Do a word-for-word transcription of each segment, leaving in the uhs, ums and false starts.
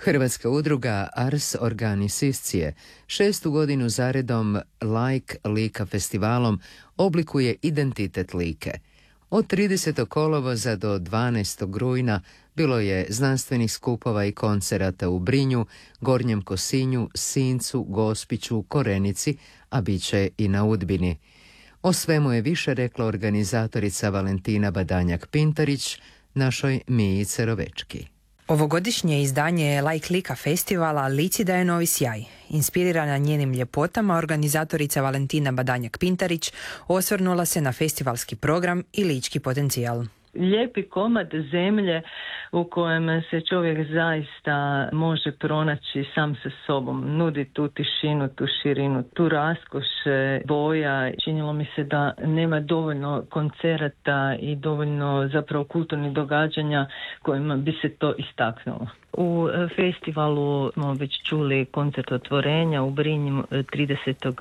Hrvatska udruga Ars Organiciscije šestu godinu zaredom Like Lika festivalom oblikuje identitet Like. Od tridesetog kolovoza do dvanaestog rujna bilo je znanstvenih skupova i koncerata u Brinju, Gornjem Kosinju, Sincu, Gospiću, Korenici, a bit će i na Udbini. O svemu je više rekla organizatorica Valentina Badanjak-Pintarić našoj Miji Cerovečki. Ovogodišnje izdanje Like Lika festivala Lici daje novi sjaj. Inspirirana njenim ljepotama, organizatorica Valentina Badanjak-Pintarić osvrnula se na festivalski program i lički potencijal. Lijepi komad zemlje u kojem se čovjek zaista može pronaći sam sa sobom, nudi tu tišinu, tu širinu, tu raskoš boja. Činilo mi se da nema dovoljno koncerata i dovoljno zapravo kulturnih događanja kojima bi se to istaknulo. U festivalu smo već čuli koncert otvorenja u Brinju tridesetog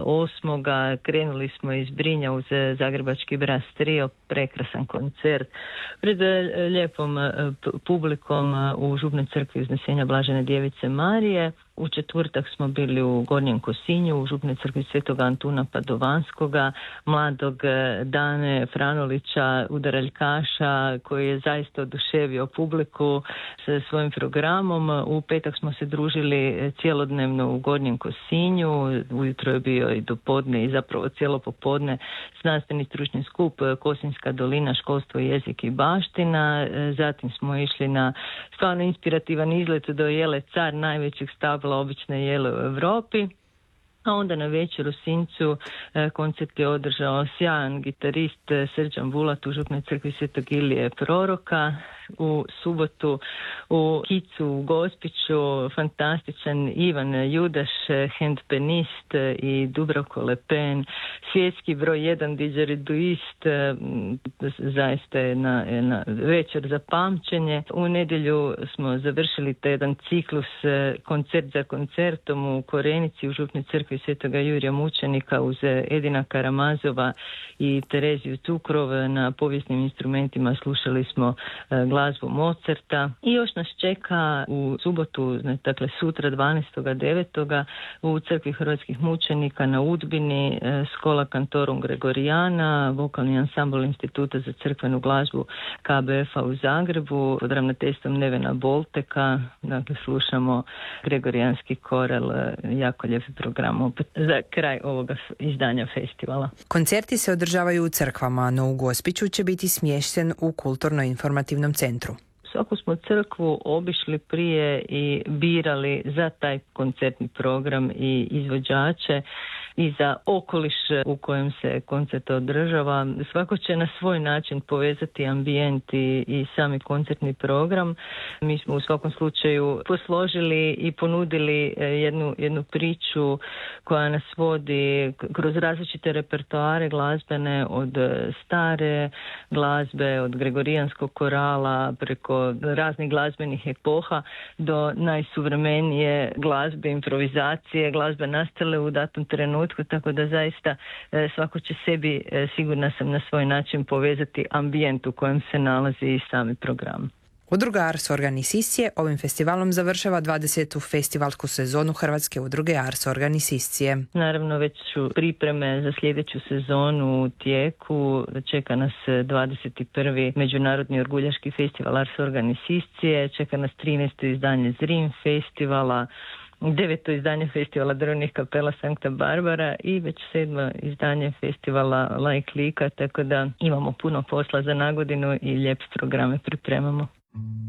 osmoga Krenuli smo iz Brinja uz Zagrebački Brass Trio, prekrasan koncert pred lijepom publikom u Župnoj crkvi Uznesenja Blažene Djevice Marije. U četvrtak smo bili u Gornjem Kosinju, u Župnoj crkvi Svetog Antuna Padovanskoga, mladog Dane Franolića, udaraljkaša, koji je zaista oduševio publiku sa svojim programom. U petak smo se družili cijelodnevno u Gornjem Kosinju, ujutro je bio i do podne i zapravo cijelo popodne znanstveni stručni skup Kosinjska dolina, školstvo, jezik i baština. Zatim smo išli na stvarno inspirativan izlet do Jele Car, najvećeg stabla obične jele u Europi. A onda na večer u Sincu koncert je održao sjajan gitarist Srđan Vulat u Župnoj crkvi Svetog Ilije Proroka. U subotu u Kicu u Gospiću fantastičan Ivan Judaš, handpenist, i Dubravko Lepen, svjetski broj jedan didžeriduist. Zaista je na, na večer za pamćenje. U nedjelju smo završili taj jedan ciklus koncert za koncertom u Korenici u Župnoj crkvi Svetoga Jurija Mučenika uz Edina Karamazova i Tereziju Cukrov. Na povijesnim instrumentima slušali smo glazbu Mozarta. I još nas čeka u subotu, dakle sutra dvanaestog devetog u crkvi Hrvatskih mučenika na Udbini Schola Cantorum Gregoriana, vokalni ansambl Instituta za crkvenu glazbu K B F-a u Zagrebu pod ravnateljstvom Nevena Bolteka. Dakle, slušamo gregorijanski koral, jako lijepi program opet za kraj ovoga izdanja festivala. Koncerti se održavaju u crkvama, no u Gospiću će biti smješten u kulturno-informativnom centru. Svaku smo crkvu obišli prije i birali za taj koncertni program i izvođače i za okoliš u kojem se koncert održava. Svako će na svoj način povezati ambijent i, i sami koncertni program. Mi smo u svakom slučaju posložili i ponudili jednu, jednu priču koja nas vodi kroz različite repertoare glazbene, od stare glazbe, od gregorijanskog korala preko raznih glazbenih epoha do najsuvremenije glazbe, improvizacije, glazbe nastale u datom trenutku, tako da zaista svako će sebi, sigurna sam, na svoj način povezati ambijent u kojem se nalazi i sami program. Udruga Ars Organiciscije ovim festivalom završava dvadesetu festivalsku sezonu Hrvatske udruge Ars Organiciscije. Naravno, već su pripreme za sljedeću sezonu u tijeku. Čeka nas dvadeset prvi Međunarodni orguljaški festival Ars Organiciscije, čeka nas trinaesto izdanje Zrim festivala, deveto izdanje festivala drvenih kapela Sankta Barbara i već sedmo izdanje festivala Like Lika, tako da imamo puno posla za nagodinu i lijepe programe pripremamo.